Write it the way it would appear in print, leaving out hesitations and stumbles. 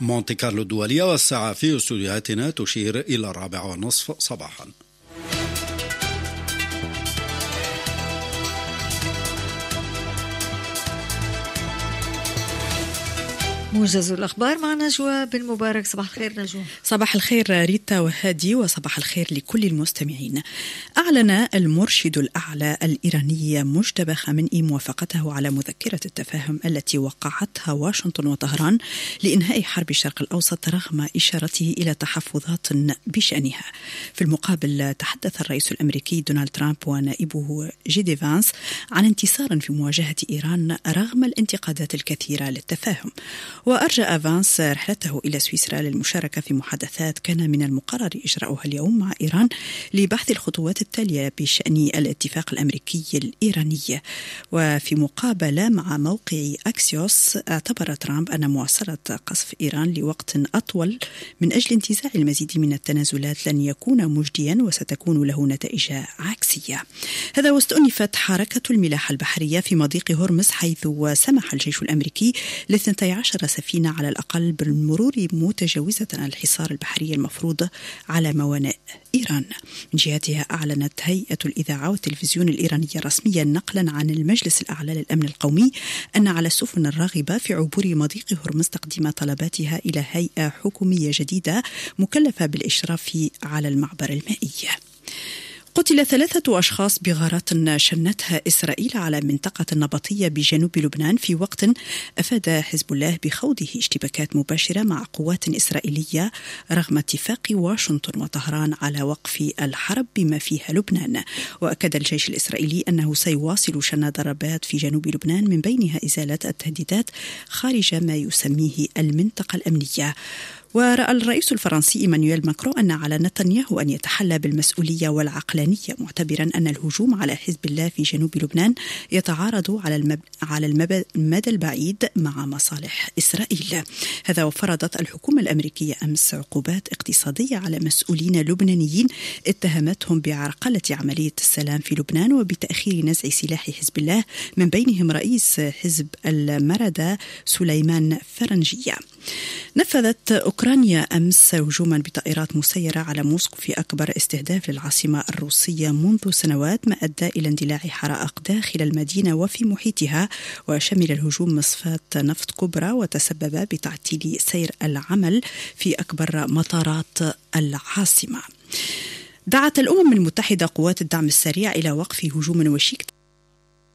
مونتي كارلو الدولية، والساعة في استوديوهاتنا تشير إلى 4:30 صباحا. موجز الأخبار مع نجوى بن مبارك. صباح الخير نجوى. صباح الخير ريتا وهادي، وصباح الخير لكل المستمعين. أعلن المرشد الأعلى الإيراني مجتبى خامنئي موافقته على مذكرة التفاهم التي وقعتها واشنطن وطهران لإنهاء حرب الشرق الأوسط رغم إشارته إلى تحفظات بشأنها. في المقابل تحدث الرئيس الأمريكي دونالد ترامب ونائبه جيدي فانس عن انتصار في مواجهة إيران رغم الانتقادات الكثيرة للتفاهم. وأرجى فانس رحلته إلى سويسرا للمشاركة في محادثات كان من المقرر إجراؤها اليوم مع إيران لبحث الخطوات التالية بشأن الاتفاق الأمريكي الإيراني. وفي مقابلة مع موقع أكسيوس، اعتبر ترامب أن مواصلة قصف إيران لوقت أطول من أجل انتزاع المزيد من التنازلات لن يكون مجديا وستكون له نتائج عكسية. هذا واستؤنفت حركة الملاحة البحرية في مضيق هرمز، حيث سمح الجيش الأمريكي ل12 سفينة على الأقل بالمرور متجاوزة الحصار البحري المفروض على موانئ إيران. من جهتها أعلنت هيئة الإذاعة والتلفزيون الإيرانية رسميا نقلا عن المجلس الأعلى للأمن القومي أن على السفن الراغبة في عبور مضيق هرمز تقديم طلباتها إلى هيئة حكومية جديدة مكلفة بالإشراف على المعبر المائي. قتل 3 أشخاص بغارات شنتها إسرائيل على منطقة نبطية بجنوب لبنان، في وقت أفاد حزب الله بخوضه اشتباكات مباشرة مع قوات إسرائيلية رغم اتفاق واشنطن وطهران على وقف الحرب بما فيها لبنان. وأكد الجيش الإسرائيلي أنه سيواصل شن ضربات في جنوب لبنان من بينها إزالة التهديدات خارج ما يسميه المنطقة الأمنية. ورأى الرئيس الفرنسي إيمانويل ماكرون أن على نتنياهو أن يتحلى بالمسؤولية والعقلانية، معتبرا أن الهجوم على حزب الله في جنوب لبنان يتعارض على المدى البعيد مع مصالح إسرائيل. هذا وفرضت الحكومة الأمريكية أمس عقوبات اقتصادية على مسؤولين لبنانيين اتهمتهم بعرقلة عملية السلام في لبنان وبتأخير نزع سلاح حزب الله، من بينهم رئيس حزب المردة سليمان فرنجية. نفذت أوكرانيا أمس هجوما بطائرات مسيرة على موسكو في أكبر استهداف للعاصمة الروسية منذ سنوات، ما أدى إلى اندلاع حرائق داخل المدينة وفي محيطها، وشمل الهجوم مصفاة نفط كبرى وتسبب بتعطيل سير العمل في أكبر مطارات العاصمة. دعت الأمم المتحدة قوات الدعم السريع إلى وقف هجوم وشيك